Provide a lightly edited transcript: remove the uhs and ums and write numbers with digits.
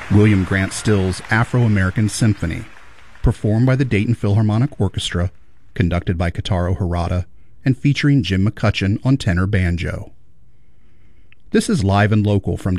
William Grant Still's Afro-American Symphony, performed by the Dayton Philharmonic Orchestra, conducted by Kotaro Harada, and featuring Jim McCutcheon on tenor banjo. This is Live and Local from